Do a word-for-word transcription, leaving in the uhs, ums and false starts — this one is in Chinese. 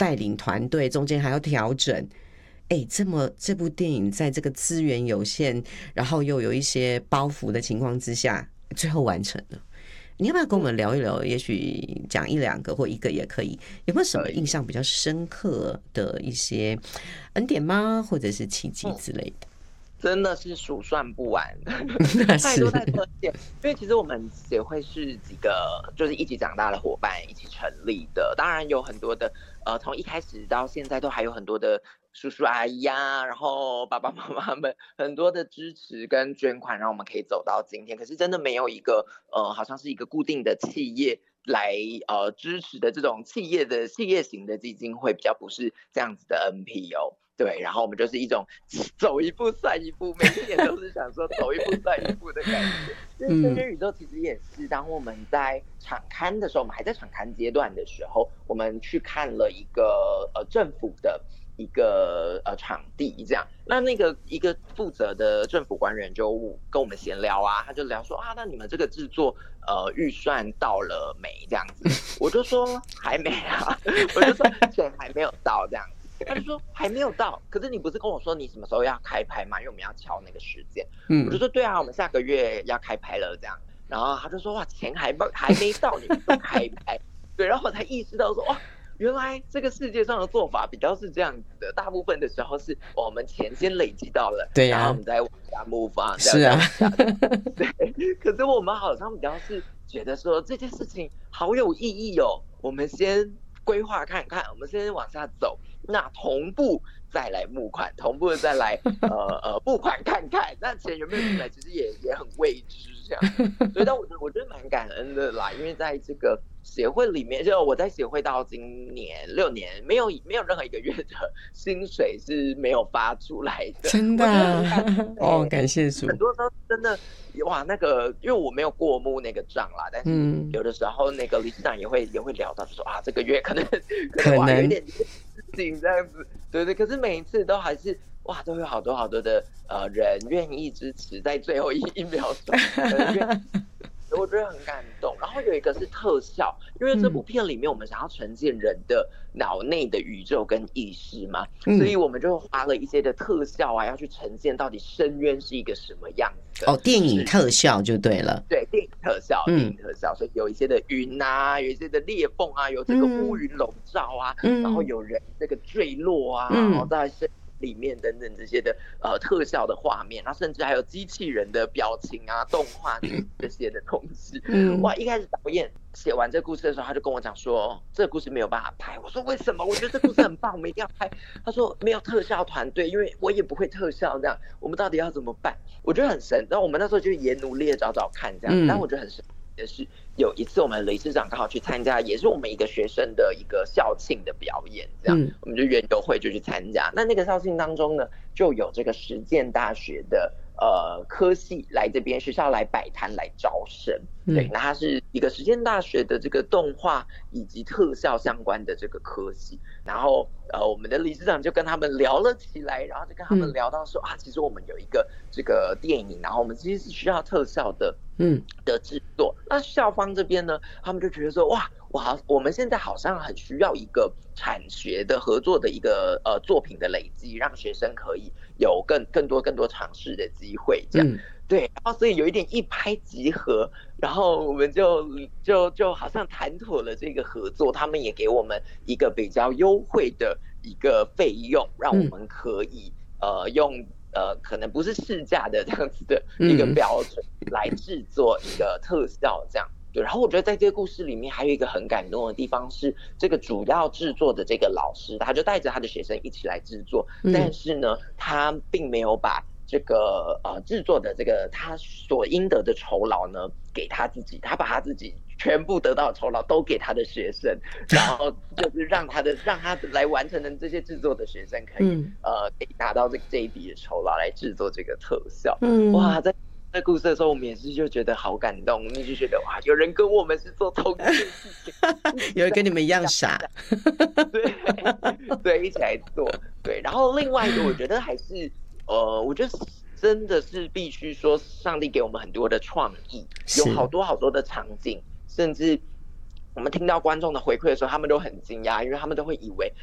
带领团队，中间还要调整。哎，这么这部电影在这个资源有限，然后又有一些包袱的情况之下，最后完成了。你要不要跟我们聊一聊？也许讲一两个或一个也可以。有没有什么印象比较深刻的一些恩典吗？或者是奇迹之类的？ 真的是数算不完，太多太多点。因为其实我们协会是几个就是一起长大的伙伴一起成立的，当然有很多的呃，从一开始到现在都还有很多的叔叔阿姨啊，然后爸爸妈妈们很多的支持跟捐款，让我们可以走到今天。可是真的没有一个呃，好像是一个固定的企业来呃支持的这种企业的企业型的基金会，比较不是这样子的 N P O。对，然后我们就是一种走一步算一步，每一年都是想说走一步算一步的感觉。因为深渊宇宙其实也是，当我们在场勘的时候，我们还在场勘阶段的时候，我们去看了一个呃政府的一个呃场地，这样。那那个一个负责的政府官员就跟我们闲聊啊，他就聊说啊，那你们这个制作呃预算到了没？这样子，我就说还没啊，我就说钱还没有到这样子。他就说还没有到，可是你不是跟我说你什么时候要开拍吗？因为我们要敲那个时间。嗯，我就说对啊，我们下个月要开拍了这样。然后他就说哇，钱还还没到，你们就开拍。对，然后我才意识到说哇，原来这个世界上的做法比较是这样子的，大部分的时候是我们钱先累积到了， 对呀、啊， 然后我们再往下 move on。 是啊， 对。可是我们好像比较是觉得说这件事情好有意义哦，我们先规划看看，我们先往下走。那同步再来募款，同步再来呃呃募款看看，那钱有没有进来，其实也也很未知这样。所以，但我我觉得蛮感恩的啦，因为在这个协会里面，就我在协会到今年六年，没有没有任何一个月的薪水是没有发出来的， 真的哦，感谢主。 很多时候真的哇，那个因为我没有过目那个账啦，但是有的时候那个理事长也会也会聊到，就说啊，这个月可能可能哇有一点事情这样子，对对。可是每一次都还是哇，都有好多好多的呃人愿意支持，在最后一一秒钟，我觉得很感动。然后有一个是特效，因为这部片里面我们想要呈现人的脑内的宇宙跟意识嘛，嗯、所以我们就花了一些的特效啊，要去呈现到底深渊是一个什么样子。 哦，电影特效就对了。 对，电影特效，电影特效，所以有一些的云啊，有一些的裂缝啊，有这个乌云笼罩啊，嗯、然后有人这个坠落啊，嗯、然后在是。里面等等这些的呃特效的画面，然后甚至还有机器人的表情啊、动画这些的东西。嗯，哇！一开始导演写完这个故事的时候，他就跟我讲说，这个故事没有办法拍。我说为什么？我觉得这故事很棒，我们一定要拍。他说没有特效团队，因为我也不会特效，这样我们到底要怎么办？我觉得很神。然后我们那时候就也努力的找找看这样，嗯、但我觉得很神。也是有一次我们理事长刚好去参加，也是我们一个学生的一个校庆的表演，这样、嗯、我们就园游会就去参加。那那个校庆当中呢，就有这个实践大学的呃科系来这边学校来摆摊来招生，嗯、对，那它是一个实践大学的这个动画以及特效相关的这个科系。然后呃我们的理事长就跟他们聊了起来，然后就跟他们聊到说、嗯、啊，其实我们有一个这个电影，然后我们其实是需要特效的。嗯的制作，那校方这边呢，他们就觉得说，哇，哇，我们现在好像很需要一个产学的合作的一个呃作品的累积，让学生可以有更更多更多尝试的机会，这样、嗯、对，然后所以有一点一拍即合，然后我们就就就好像谈妥了这个合作，他们也给我们一个比较优惠的一个费用，让我们可以、嗯、呃用。呃，可能不是市价的这样子的一个标准来制作一个特效这样。对，然后我觉得在这个故事里面还有一个很感动的地方是，这个主要制作的这个老师，他就带着他的学生一起来制作，嗯、但是呢，他并没有把这个呃制作的这个他所应得的酬劳呢给他自己，他把他自己全部得到的酬劳都给他的学生，然后就是让他的让他来完成的这些制作的学生可以、嗯、呃可以拿到这这一笔的酬劳来制作这个特效。嗯，哇，在在故事的时候，我们也是就觉得好感动，我们就觉得哇，有人跟我们是做同一件事情， 有人跟你们一样傻， 对对，一起来做。对，然后另外一个我觉得还是呃，我觉得。真的是必须说，上帝给我们很多的创意，有好多好多的场景，甚至我们听到观众的回馈的时候，他们都很惊讶，因为他们都会以为